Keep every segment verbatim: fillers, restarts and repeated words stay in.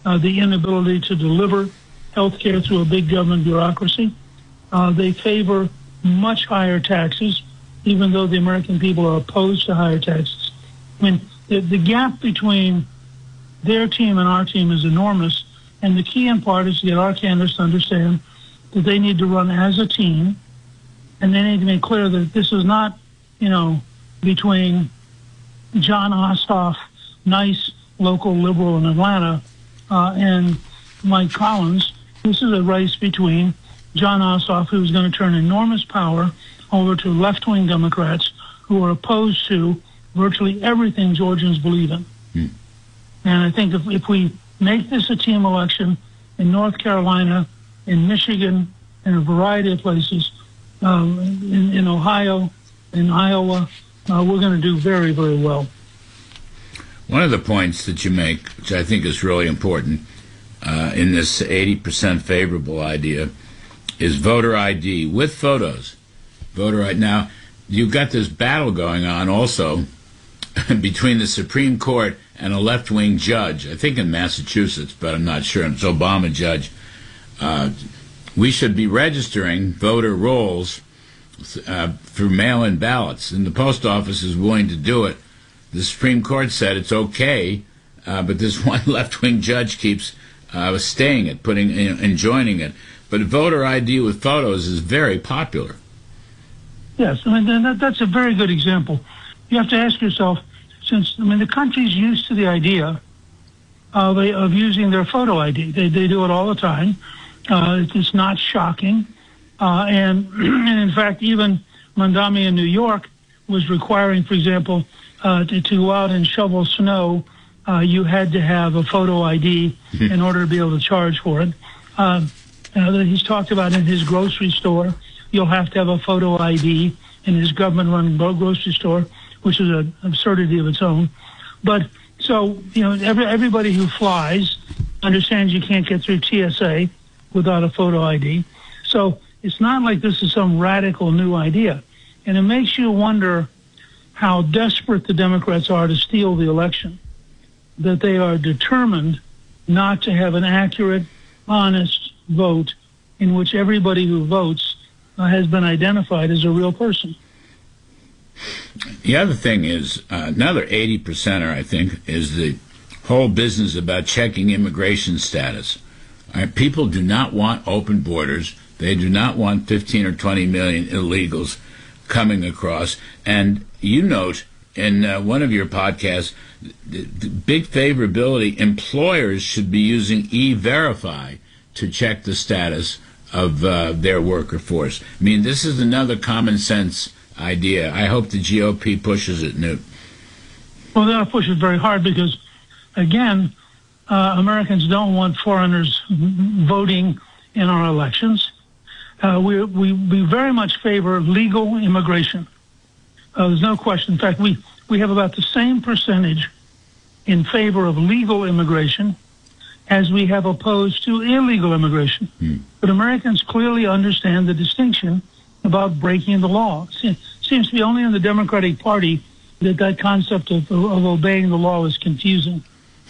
uh, the inability to deliver health care through a big government bureaucracy. Uh, they favor much higher taxes, even though the American people are opposed to higher taxes. I mean, the, the gap between their team and our team is enormous, and the key in part is to get our candidates to understand that they need to run as a team, and they need to make clear that this is not, you know, between John Ossoff, nice local liberal in Atlanta, uh, and Mike Collins. This is a race between John Ossoff, who's going to turn enormous power over to left-wing Democrats who are opposed to virtually everything Georgians believe in. Hmm. And I think if, if we make this a team election in North Carolina, in Michigan, in a variety of places, um, in, in Ohio, in Iowa, uh, we're going to do very, very well. One of the points that you make, which I think is really important uh, in this eighty percent favorable idea, is voter I D with photos. Voter I D. Now, you've got this battle going on also between the Supreme Court and a left-wing judge, I think in Massachusetts, but I'm not sure. It's Obama judge. Uh, we should be registering voter rolls uh, through mail-in ballots, and the post office is willing to do it. The Supreme Court said it's okay, uh, but this one left-wing judge keeps uh, staying it, putting, you know, enjoining it. But voter I D with photos is very popular. Yes, I mean, that, that's a very good example. You have to ask yourself, since, I mean, the country's used to the idea of, of using their photo I D. They, they do it all the time. Uh, it's not shocking. Uh, and, and, in fact, even Mondami in New York was requiring, for example, uh, to, to go out and shovel snow, uh, you had to have a photo I D in order to be able to charge for it. Uh, uh, he's talked about in his grocery store, you'll have to have a photo I D in his government-run grocery store, which is an absurdity of its own. But so, you know, every, everybody who flies understands you can't get through T S A without a photo I D. So it's not like this is some radical new idea. And it makes you wonder how desperate the Democrats are to steal the election, that they are determined not to have an accurate, honest vote in which everybody who votes uh, has been identified as a real person. The other thing is, uh, another eighty percenter, I think, is the whole business about checking immigration status. All right, people do not want open borders. They do not want fifteen or twenty million illegals coming across. And you note in uh, one of your podcasts, the, the big favorability, employers should be using E-Verify to check the status of uh, their worker force. I mean, this is another common sense idea. I hope the G O P pushes it, Newt. Well, they'll push it very hard because, again, uh, Americans don't want foreigners voting in our elections. Uh, we, we we very much favor legal immigration. Uh, there's no question. In fact, we, we have about the same percentage in favor of legal immigration as we have opposed to illegal immigration. Hmm. But Americans clearly understand the distinction about breaking the law. It seems to be only in the Democratic Party that that concept of, of obeying the law is confusing.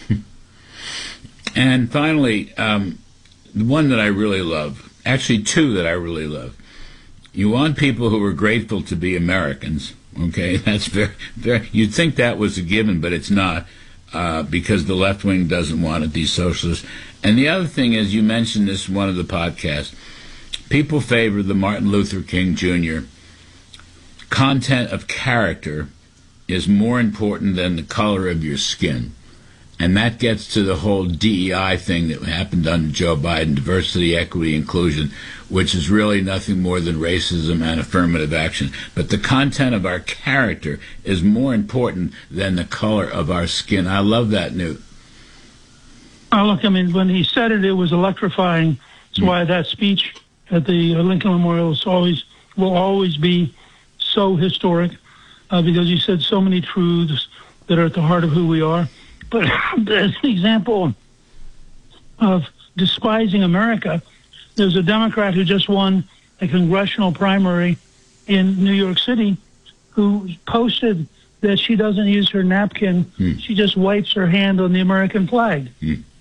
And finally, um, the one that I really love, actually two that I really love. You want people who are grateful to be Americans, okay? That's very, very, you'd think that was a given, but it's not, uh, because the left wing doesn't want it, these socialists. And the other thing is, you mentioned this in one of the podcasts, people favor the Martin Luther King Junior Content of character is more important than the color of your skin. And that gets to the whole D E I thing that happened under Joe Biden, diversity, equity, inclusion, which is really nothing more than racism and affirmative action. But the content of our character is more important than the color of our skin. I love that, Newt. Oh, look, I mean, when he said it, it was electrifying. That's mm. why that speech at the Lincoln Memorial is always, will always be so historic, uh, because he said so many truths that are at the heart of who we are. But as an example of despising America, there's a Democrat who just won a congressional primary in New York City who posted that she doesn't use her napkin. Mm. She just wipes her hand on the American flag. Mm.